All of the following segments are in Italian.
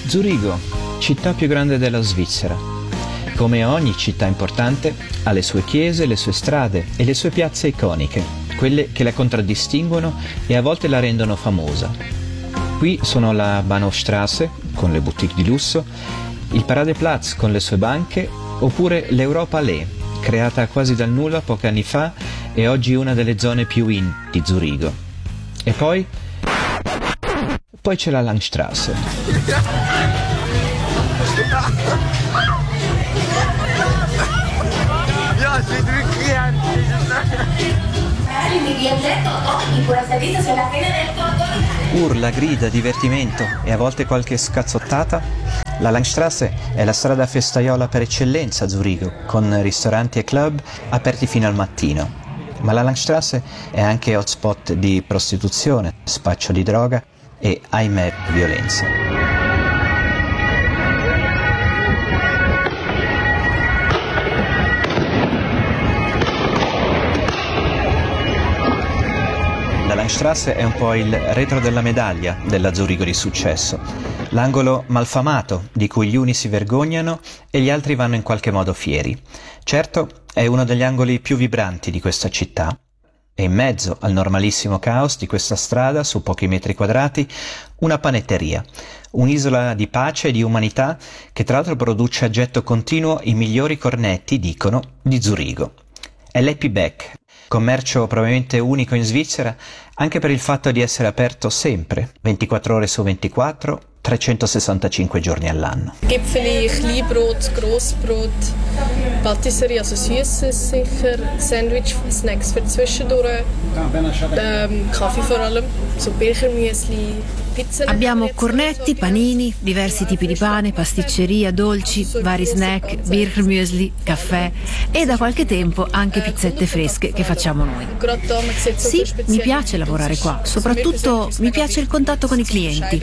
Zurigo, città più grande della Svizzera. Come ogni città importante, ha le sue chiese, le sue strade e le sue piazze iconiche, quelle che la contraddistinguono e a volte la rendono famosa. Qui sono la Bahnhofstrasse, con le boutique di lusso, il Paradeplatz con le sue banche, oppure l'Europa Allee, creata quasi dal nulla pochi anni fa e oggi una delle zone più in di Zurigo. E poi c'è la Langstrasse. Urla, grida, divertimento e a volte qualche scazzottata. La Langstrasse è la strada festaiola per eccellenza a Zurigo, con ristoranti e club aperti fino al mattino. Ma la Langstrasse è anche hotspot di prostituzione, spaccio di droga e, ahimè, violenza. La Langstrasse è un po' il retro della medaglia della Zurigo di successo, l'angolo malfamato di cui gli uni si vergognano e gli altri vanno in qualche modo fieri. Certo, è uno degli angoli più vibranti di questa città. E in mezzo al normalissimo caos di questa strada, su pochi metri quadrati, una panetteria, un'isola di pace e di umanità che tra l'altro produce a getto continuo i migliori cornetti, dicono, di Zurigo. È l'Happy Back, commercio probabilmente unico in Svizzera anche per il fatto di essere aperto sempre, 24 ore su 24, 365 giorni all'anno. Gipfeli, Kleinbrot, Grossbrot, Patisserie, also Süßes sicher, Sandwich, Snacks für zwischendurch, Kaffee vor allem, so Birchermüsli, pizza. Abbiamo cornetti, panini, diversi tipi di pane, pasticceria, dolci, vari snack, Birchermüsli, caffè e da qualche tempo anche pizzette fresche che facciamo noi. Sì, mi piace lavorare qua, soprattutto mi piace il contatto con i clienti.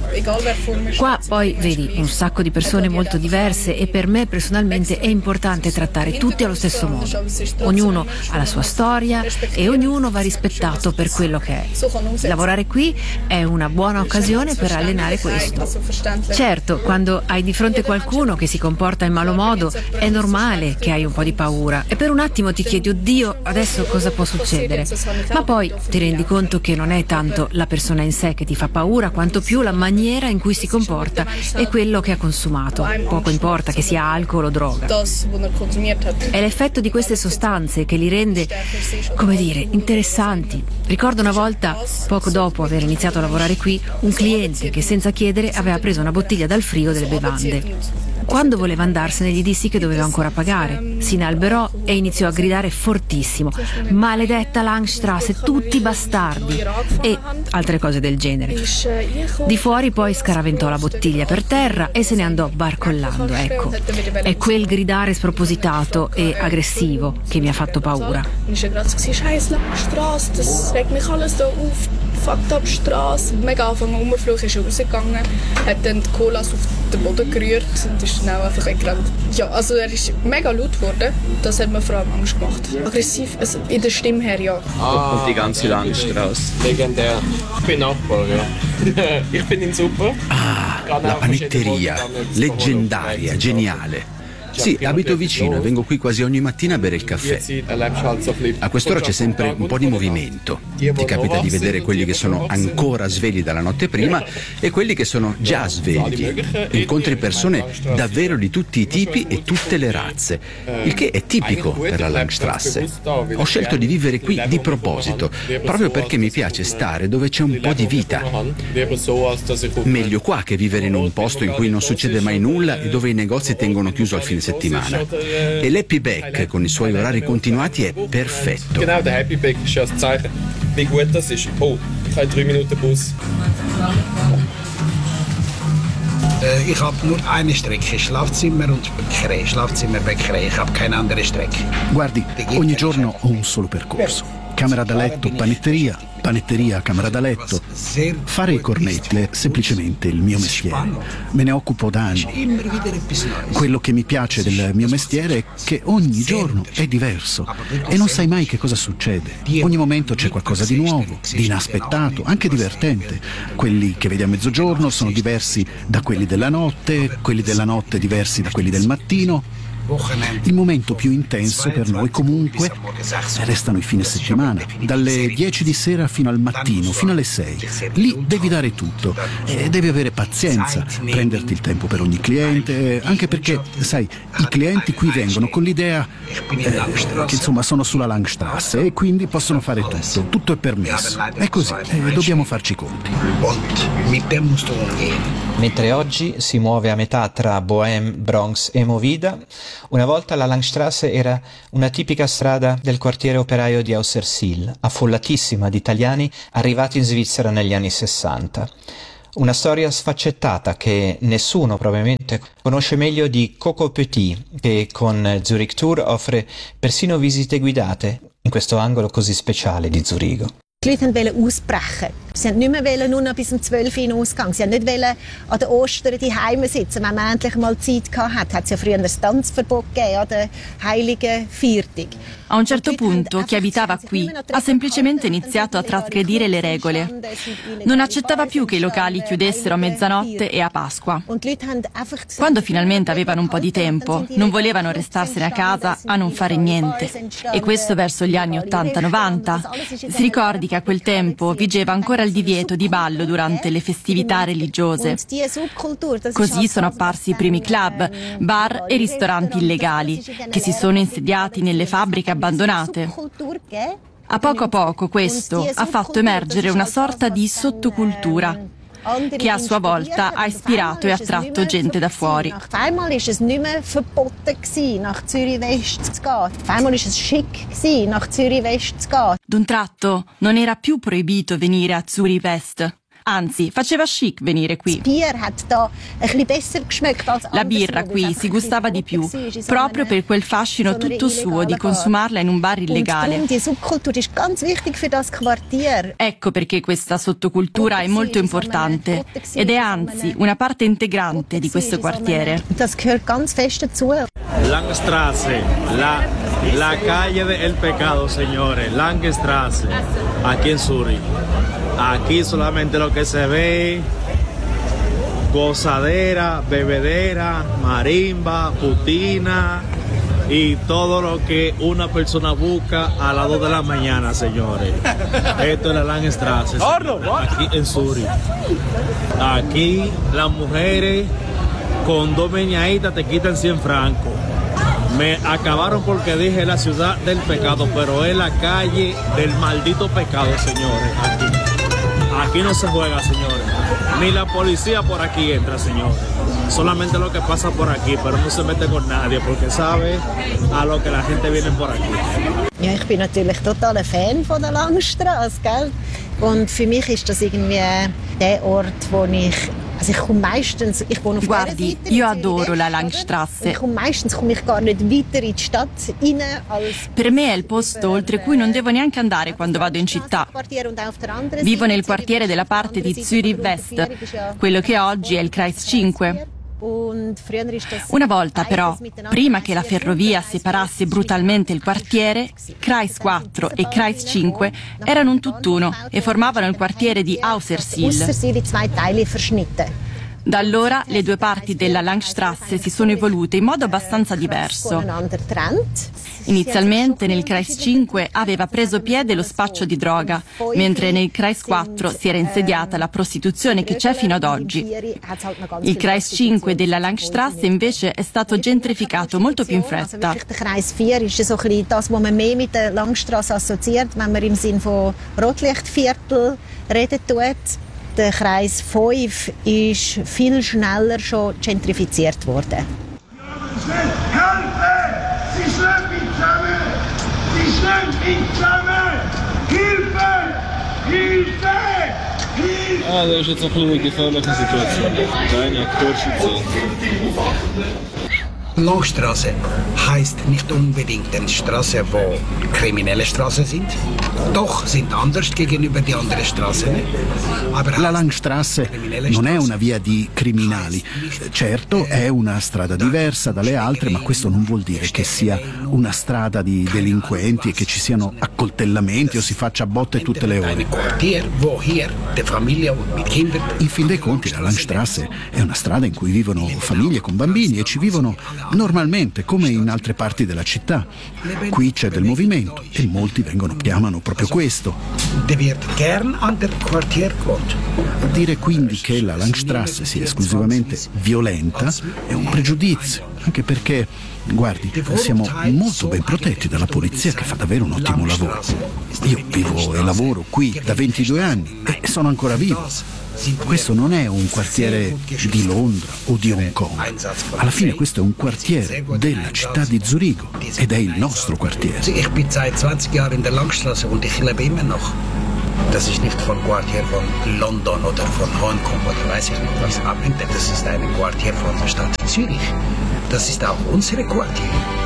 Qua poi vedi un sacco di persone molto diverse e per me personalmente è importante trattare tutti allo stesso modo. Ognuno ha la sua storia e ognuno va rispettato per quello che è. Lavorare qui è una buona occasione per allenare questo. Certo, quando hai di fronte qualcuno che si comporta in malo modo è normale che hai un po' di paura e per un attimo ti chiedi oddio, adesso cosa può succedere? Ma poi ti rendi conto che non è tanto la persona in sé che ti fa paura quanto più la maniera in cui si comporta e quello che ha consumato. Poco importa che sia alcol o droga. È l'effetto di queste sostanze che li rende, come dire, interessanti. Ricordo una volta, poco dopo aver iniziato a lavorare qui, un cliente che senza chiedere aveva preso una bottiglia dal frigo delle bevande. Quando voleva andarsene gli dissi che doveva ancora pagare. Si inalberò e iniziò a gridare fortissimo: maledetta Langstrasse, tutti bastardi, e altre cose del genere. Di fuori poi scaraventò la bottiglia per terra e se ne andò barcollando. Ecco, è quel gridare spropositato e aggressivo che mi ha fatto paura. Fucked up Straße, mega angefangen rumzufluchen, ist rausgegangen, hat dann die Colas auf den Boden gerührt und ist dann auch einfach weggerannt. Ja, also er ist mega laut geworden, das hat mir vor allem Angst gemacht. Aggressiv, also in der Stimme her, ja. Und die ganze Langstrasse. Legendär. Ich bin Nachbar, ja. Ich finde ihn super. La panetteria, leggendaria, geniale. Sì, abito vicino e vengo qui quasi ogni mattina a bere il caffè. A quest'ora c'è sempre un po' di movimento. Ti capita di vedere quelli che sono ancora svegli dalla notte prima e quelli che sono già svegli. Incontri persone davvero di tutti i tipi e tutte le razze, il che è tipico per la Langstrasse. Ho scelto di vivere qui di proposito, proprio perché mi piace stare dove c'è un po' di vita. Meglio qua che vivere in un posto in cui non succede mai nulla e dove i negozi tengono chiuso al fine settimana. E l'Happy Back con i suoi orari continuati è perfetto. Genau, der Happy Back ist ja das Zeichen, wie gut das ist. Oh, ich habe 3 Minuten Bus. Ich habe nur eine Strecke, Schlafzimmer und Bäckerei. Schlafzimmer, Bäckerei, ich habe keine andere Strecke. Guardi, ogni giorno ho un solo percorso. Camera da letto, panetteria, panetteria, camera da letto. Fare i cornetti è semplicemente il mio mestiere. Me ne occupo da anni. Quello che mi piace del mio mestiere è che ogni giorno è diverso e non sai mai che cosa succede. Ogni momento c'è qualcosa di nuovo, di inaspettato, anche divertente. Quelli che vedi a mezzogiorno sono diversi da quelli della notte, quelli della notte diversi da quelli del mattino. Il momento più intenso per noi comunque restano i fine settimana, dalle 10 di sera fino al mattino, fino alle 6. Lì devi dare tutto e devi avere pazienza, prenderti il tempo per ogni cliente, anche perché, sai, i clienti qui vengono con l'idea che insomma sono sulla Langstrasse e quindi possono fare tutto, tutto è permesso. È così, dobbiamo farci i conti. Mentre oggi si muove a metà tra Bohème, Bronx e Movida, una volta la Langstrasse era una tipica strada del quartiere operaio di Aussersil, affollatissima di italiani arrivati in Svizzera negli anni 60. Una storia sfaccettata che nessuno probabilmente conosce meglio di Coco Petit, che con Zurich Tour offre persino visite guidate in questo angolo così speciale di Zurigo. Die Leute wollten ausbrechen. Sie wollten nicht mehr nur noch bis um 12 Uhr in den Ausgang. Sie wollten nicht an den Ostern die Heime sitzen. Wenn man endlich mal Zeit hatte, hat es ja früher ein Tanzverbot gegeben an der Heiligen Viertig. A un certo punto chi abitava qui ha semplicemente iniziato a trasgredire le regole. Non accettava più che i locali chiudessero a mezzanotte e a Pasqua. Quando finalmente avevano un po' di tempo, non volevano restarsene a casa a non fare niente. E questo verso gli anni 80-90. Si ricordi che a quel tempo vigeva ancora il divieto di ballo durante le festività religiose. Così sono apparsi i primi club, bar e ristoranti illegali, che si sono insediati nelle fabbriche abbandonate. A poco questo ha fatto emergere una sorta di sottocultura che a sua volta ha ispirato e attratto gente da fuori. Einmal ist es nicht mehr verboten gewesen, nach Zürich West zu gehen. Einmal ist es schick gewesen, nach Zürich West zu gehen. D'un tratto non era più proibito venire a Zürich West. Anzi, faceva chic venire qui. La birra qui si gustava di più, proprio per quel fascino tutto suo di consumarla in un bar illegale. Ecco perché questa sottocultura è molto importante ed è anzi una parte integrante di questo quartiere. Langstrasse, la calle del pecado, señores. Langstrasse, aquí en Zurich. Aquí solamente lo que se ve, gozadera, bebedera, marimba, putina y todo lo que una persona busca a las 2 de la mañana, señores. Esto es la Langstrasse, aquí en Zurich. Aquí las mujeres con 2 meñaditas te quitan 100 francos. Me acabaron porque dije la ciudad del pecado, pero es la calle del maldito pecado, señores, aquí. Aquí no se juega, señores. Ni la policía por aquí entra, señores. Solamente lo que pasa por aquí, pero no se mete con nadie, porque sabe a lo que la gente viene por aquí. Ja, ich bin natürlich total ein Fan von der Langstrasse, gell? Und für mich ist das irgendwie der Ort, wo ich komme meistens, ich wohne auf Guardi, io adoro la Langstrasse. Meistens komme ich gar nicht weiter in die Stadt rein als... Per me è il posto oltre cui non devo neanche andare quando vado in città. Vivo nel quartiere della parte di Zürich West, quello che oggi è il Kreis 5. Una volta però, prima che la ferrovia separasse brutalmente il quartiere, Kreis 4 e Kreis 5 erano un tutt'uno e formavano il quartiere di Aussersil. Da allora le due parti della Langstrasse si sono evolute in modo abbastanza diverso. Inizialmente nel Kreis 5 aveva preso piede lo spaccio di droga, mentre nel Kreis 4 si era insediata la prostituzione che c'è fino ad oggi. Il Kreis 5 della Langstrasse invece è stato gentrificato molto più in fretta. Il Kreis 4 ist so ein bisschen das, was man mehr mit der Langstrasse assoziiert, wenn man im Sinn von Rotlichtviertel reden tut. Der Kreis 5 ist viel schneller schon gentrifiziert worden. Hilfe! Sie schleppen zusammen! Sie schleppen zusammen! Hilfe! Hilfe! Hilfe! Das ist jetzt ein bisschen eine gefährliche Situation. Keine Aktorschütze. Langstrasse heißt nicht unbedingt eine Straße, wo kriminelle Straßen sind. Doch sind anders gegenüber die anderen Straßen. La Langstrasse non è una via di criminali. Certo, è una strada diversa dalle altre, ma questo non vuol dire che sia una strada di delinquenti e che ci siano accoltellamenti o si faccia botte tutte le ore. In fin dei conti la Langstrasse è una strada in cui vivono famiglie con bambini e ci vivono normalmente come in altre parti della città. Qui c'è del movimento e molti chiamano proprio questo. Dire quindi che la Langstrasse sia esclusivamente violenta è un pregiudizio, anche perché, guardi, siamo molto ben protetti dalla polizia che fa davvero un ottimo lavoro. Io vivo e lavoro qui da 22 anni e sono ancora vivo. Questo non è un quartiere di Londra o di Hong Kong. Alla fine questo è un quartiere della città di Zurigo ed è il nostro quartiere. Ich bin seit 20 Jahren in der Langstrasse und ich lebe immer noch. Das ist nicht von Quartier von London oder von Hongkong oder weiß ich nicht was abhängt. Das ist ein Quartier von der Stadt Zürich. Das ist auch unsere Quartier.